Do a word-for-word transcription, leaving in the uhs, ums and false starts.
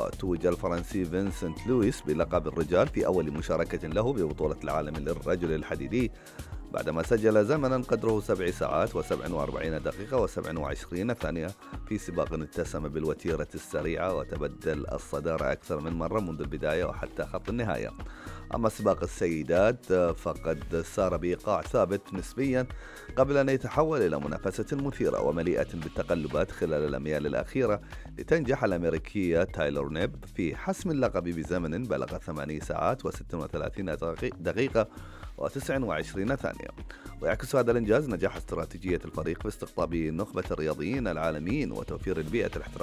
وتوج الفرنسي فينسنت لويس بلقب الرجال في أول مشاركة له ببطولة العالم للرجل الحديدي، بعدما سجل زمنا قدره سبع ساعات وسبع وأربعين دقيقة وسبع وعشرين ثانية في سباق اتسم بالوتيرة السريعة وتبدل الصدارة أكثر من مرة منذ البداية وحتى خط النهاية. أما سباق السيدات فقد سار بإيقاع ثابت نسبيا قبل أن يتحول إلى منافسة مثيرة ومليئة بالتقلبات خلال الأميال الأخيرة، لتنجح الأمريكية تايلور نيب في حسم اللقب بزمن بلغ ثماني ساعات وست وثلاثين دقيقة وتسع وعشرين ثانية. ويعكس هذا الإنجاز نجاح استراتيجية الفريق في استقطاب نخبة الرياضيين العالميين وتوفير البيئة الاحترافية